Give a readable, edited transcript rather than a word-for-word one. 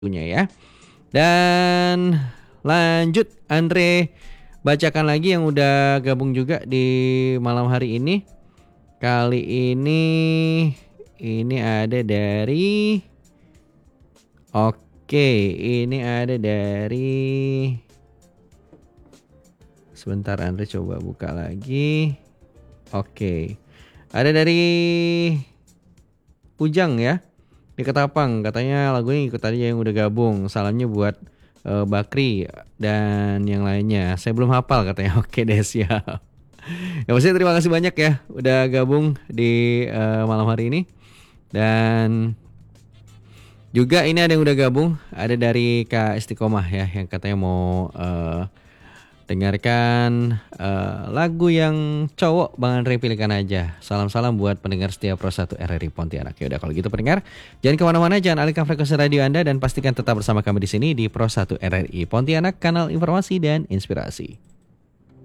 punya ya. Dan lanjut Andre, bacakan lagi yang udah gabung juga di malam hari ini. Kali ini ada dari ini ada dari sebentar Andre coba buka lagi. Ada dari Ujang ya. Di Ketapang katanya lagunya ikut tadi yang udah gabung. Salamnya buat Bakri dan yang lainnya. Saya belum hafal katanya. Oke deh siap. Ya maksudnya terima kasih banyak ya udah gabung di malam hari ini. Dan juga ini ada yang udah gabung, ada dari Kak Istiqomah ya yang katanya mau dengarkan lagu yang cowok Bang Andre pilihkan aja. Salam-salam buat pendengar setia Pro 1 RRI Pontianak. Ya udah kalau gitu pendengar, jangan kemana-mana, jangan alihkan frekuensi radio Anda dan pastikan tetap bersama kami di sini di Pro 1 RRI Pontianak, kanal informasi dan inspirasi.